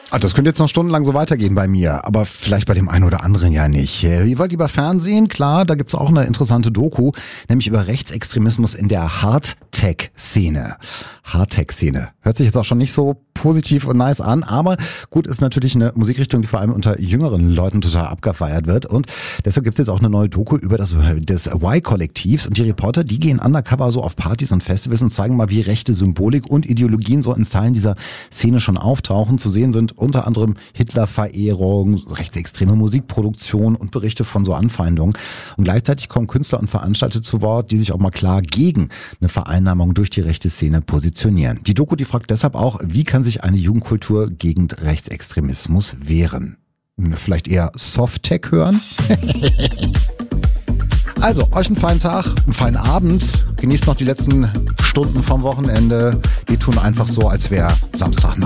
Das könnte jetzt noch stundenlang so weitergehen bei mir, aber vielleicht bei dem einen oder anderen ja nicht. Ihr wollt lieber Fernsehen? Klar, da gibt's auch eine interessante Doku, nämlich über Rechtsextremismus in der Hardtech-Szene. Hardtech-Szene. Hört sich jetzt auch schon nicht so positiv und nice an, aber gut, ist natürlich eine Musikrichtung, die vor allem unter jüngeren Leuten total abgefeiert wird und deshalb gibt es jetzt auch eine neue Doku über des Y-Kollektivs und die Reporter, die gehen undercover so auf Partys und Festivals und zeigen mal, wie rechte Symbolik und Ideologien so in Teilen dieser Szene schon auftauchen. Zu sehen sind unter anderem Hitlerverehrung, rechtsextreme Musikproduktion und Berichte von so Anfeindungen. Und gleichzeitig kommen Künstler und Veranstalter zu Wort, die sich auch mal klar gegen eine Vereinnahmung durch die rechte Szene positionieren. Die Doku, die fragt deshalb auch, wie kann sich eine Jugendkultur gegen Rechtsextremismus wehren? Vielleicht eher Soft-Tech hören? Also, euch einen feinen Tag, einen feinen Abend. Genießt noch die letzten Stunden vom Wochenende. Wir tun einfach so, als wäre Samstagnacht.